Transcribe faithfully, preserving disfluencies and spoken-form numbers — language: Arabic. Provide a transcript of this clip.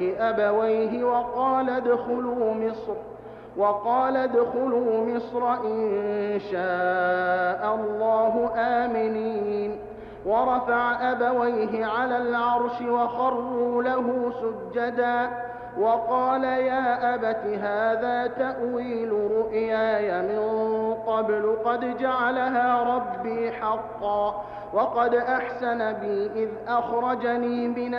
أبويه وقال ادخلوا مصر وقال ادخلوا مصر إن شاء الله آمنين ورفع أبويه على العرش وخروا له سجدا وقال يا أبت هذا تأويل رؤياي من قبل قد جعلها ربي حقا وقد أحسن بي إذ أخرجني من